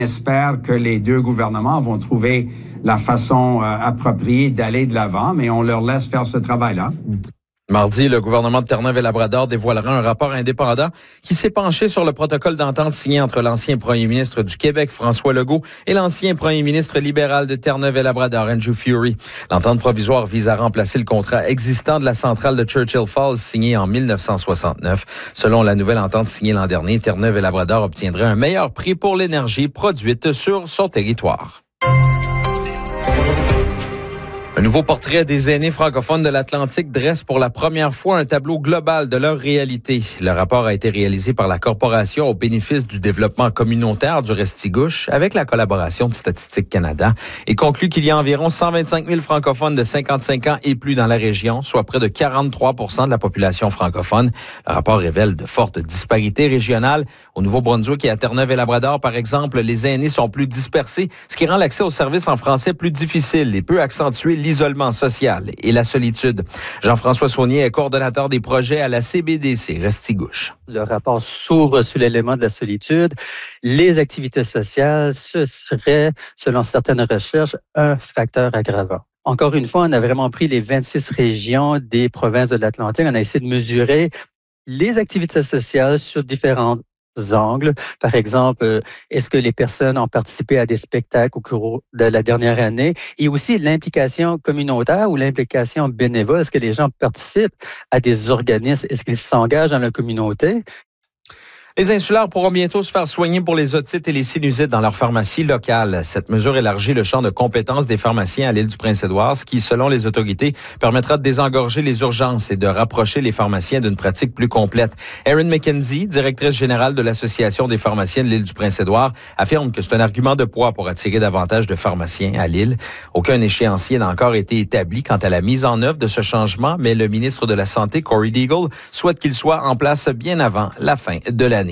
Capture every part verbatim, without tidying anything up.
J'espère que les deux gouvernements vont trouver la façon euh, appropriée d'aller de l'avant, mais on leur laisse faire ce travail-là. Mardi, le gouvernement de Terre-Neuve et Labrador dévoilera un rapport indépendant qui s'est penché sur le protocole d'entente signé entre l'ancien premier ministre du Québec, François Legault, et l'ancien premier ministre libéral de Terre-Neuve et Labrador, Andrew Furey. L'entente provisoire vise à remplacer le contrat existant de la centrale de Churchill Falls signé en mille neuf cent soixante-neuf. Selon la nouvelle entente signée l'an dernier, Terre-Neuve et Labrador obtiendraient un meilleur prix pour l'énergie produite sur son territoire. Un nouveau portrait des aînés francophones de l'Atlantique dresse pour la première fois un tableau global de leur réalité. Le rapport a été réalisé par la Corporation au bénéfice du développement communautaire du Restigouche avec la collaboration de Statistique Canada et conclut qu'il y a environ cent vingt-cinq mille francophones de cinquante-cinq ans et plus dans la région, soit près de quarante-trois pour cent de la population francophone. Le rapport révèle de fortes disparités régionales. Au Nouveau-Brunswick et à Terre-Neuve et Labrador, par exemple, les aînés sont plus dispersés, ce qui rend l'accès aux services en français plus difficile et peut accentuer l'isolement social et la solitude. Jean-François Saunier est coordonnateur des projets à la C B D C Restigouche. Le rapport s'ouvre sur l'élément de la solitude. Les activités sociales, ce serait, selon certaines recherches, un facteur aggravant. Encore une fois, on a vraiment pris les vingt-six régions des provinces de l'Atlantique. On a essayé de mesurer les activités sociales sur différents angles. Par exemple, est-ce que les personnes ont participé à des spectacles au cours de la dernière année? Et aussi l'implication communautaire ou l'implication bénévole. Est-ce que les gens participent à des organismes? Est-ce qu'ils s'engagent dans la communauté? Les insulaires pourront bientôt se faire soigner pour les otites et les sinusites dans leur pharmacie locale. Cette mesure élargit le champ de compétences des pharmaciens à l'île du Prince-Édouard, ce qui, selon les autorités, permettra de désengorger les urgences et de rapprocher les pharmaciens d'une pratique plus complète. Erin McKenzie, directrice générale de l'Association des pharmaciens de l'île du Prince-Édouard, affirme que c'est un argument de poids pour attirer davantage de pharmaciens à l'île. Aucun échéancier n'a encore été établi quant à la mise en œuvre de ce changement, mais le ministre de la Santé, Corey Deagle, souhaite qu'il soit en place bien avant la fin de l'année.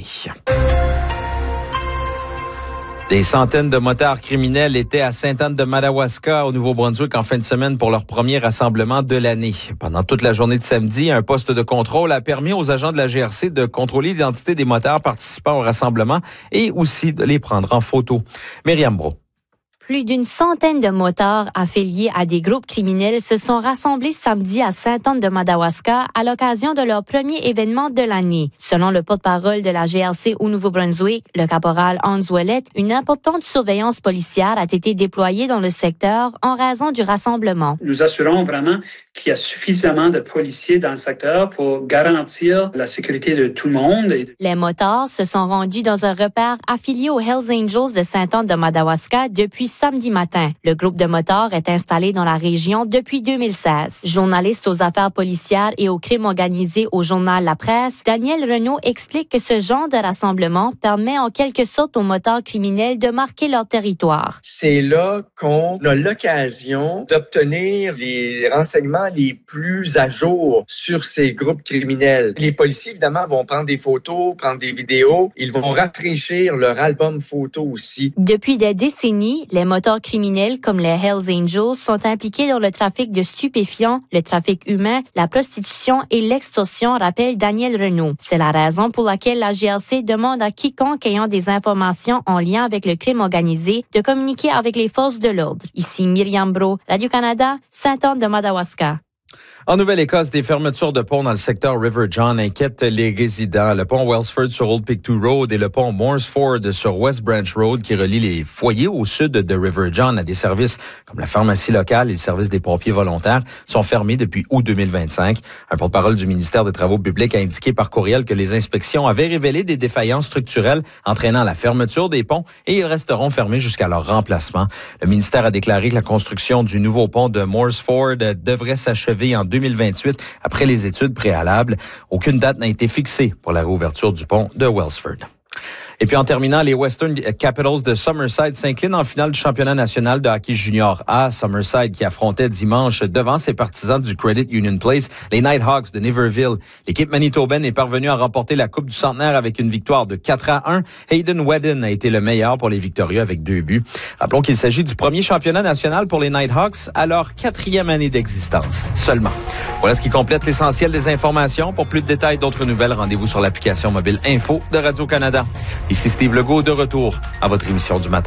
Des centaines de motards criminels étaient à Sainte-Anne-de-Madawaska, au Nouveau-Brunswick, en fin de semaine pour leur premier rassemblement de l'année. Pendant toute la journée de samedi, un poste de contrôle a permis aux agents de la G R C de contrôler l'identité des motards participant au rassemblement et aussi de les prendre en photo. Myriam Brault. Plus d'une centaine de motards affiliés à des groupes criminels se sont rassemblés samedi à Sainte-Anne-de-Madawaska à l'occasion de leur premier événement de l'année. Selon le porte-parole de la G R C au Nouveau-Brunswick, le caporal Hans Ouellet, une importante surveillance policière a été déployée dans le secteur en raison du rassemblement. Nous assurons vraiment qu'il y a suffisamment de policiers dans le secteur pour garantir la sécurité de tout le monde. Les motards se sont rendus dans un repère affilié aux Hells Angels de Sainte-Anne-de-Madawaska depuis samedi matin. Le groupe de motards est installé dans la région depuis deux mille seize. Journaliste aux affaires policières et aux crimes organisés au journal La Presse, Daniel Renaud explique que ce genre de rassemblement permet en quelque sorte aux motards criminels de marquer leur territoire. C'est là qu'on a l'occasion d'obtenir les renseignements les plus à jour sur ces groupes criminels. Les policiers, évidemment, vont prendre des photos, prendre des vidéos. Ils vont rafraîchir leur album photo aussi. Depuis des décennies, les motards criminels comme les Hells Angels sont impliqués dans le trafic de stupéfiants, le trafic humain, la prostitution et l'extorsion, rappelle Daniel Renaud. C'est la raison pour laquelle la G R C demande à quiconque ayant des informations en lien avec le crime organisé de communiquer avec les forces de l'ordre. Ici Myriam Brault, Radio-Canada, Sainte-Anne-de-Madawaska. En Nouvelle-Écosse, des fermetures de ponts dans le secteur River John inquiètent les résidents. Le pont Wellsford sur Old Pictou Road et le pont Mooresford sur West Branch Road qui relie les foyers au sud de River John à des services comme la pharmacie locale et le service des pompiers volontaires sont fermés depuis août deux mille vingt-cinq. Un porte-parole du ministère des Travaux publics a indiqué par courriel que les inspections avaient révélé des défaillances structurelles entraînant la fermeture des ponts et ils resteront fermés jusqu'à leur remplacement. Le ministère a déclaré que la construction du nouveau pont de Mooresford devrait s'achever en deux mille vingt-huit après les études préalables. Aucune date n'a été fixée pour la réouverture du pont de Wellsford. Et puis en terminant, les Western Capitals de Summerside s'inclinent en finale du championnat national de hockey junior A. Summerside qui affrontait dimanche devant ses partisans du Credit Union Place, les Nighthawks de Niverville. L'équipe manitobaine est parvenue à remporter la Coupe du Centenaire avec une victoire de quatre à un. Hayden Whedon a été le meilleur pour les victorieux avec deux buts. Rappelons qu'il s'agit du premier championnat national pour les Nighthawks à leur quatrième année d'existence seulement. Voilà ce qui complète l'essentiel des informations. Pour plus de détails, d'autres nouvelles, rendez-vous sur l'application mobile Info de Radio-Canada. Ici Steve Legault, de retour à votre émission du matin.